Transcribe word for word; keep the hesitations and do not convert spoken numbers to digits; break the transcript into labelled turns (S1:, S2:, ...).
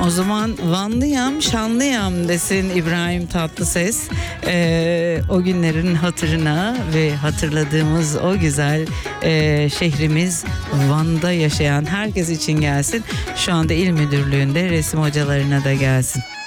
S1: O zaman Vanlıyam, Şanlıyam desin İbrahim Tatlıses. Ee, o günlerin hatırına ve hatırladığımız o güzel e, şehrimiz Van'da yaşayan herkes için gelsin. Şu anda il müdürlüğünde resim hocalarına da gelsin.